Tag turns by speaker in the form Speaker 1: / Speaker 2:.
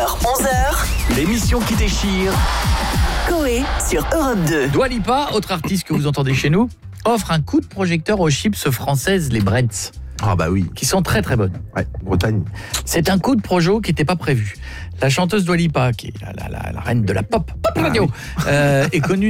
Speaker 1: 11h, l'émission qui déchire. Coé sur Europe 2.
Speaker 2: Dua Lipa, autre artiste que vous entendez chez nous, offre un coup de projecteur aux chips françaises, les Bretts.
Speaker 3: Ah bah oui.
Speaker 2: Qui sont très très bonnes.
Speaker 3: Ouais, Bretagne.
Speaker 2: C'est un coup de projo qui n'était pas prévu. La chanteuse Dua Lipa, qui est la reine de la pop radio, est connue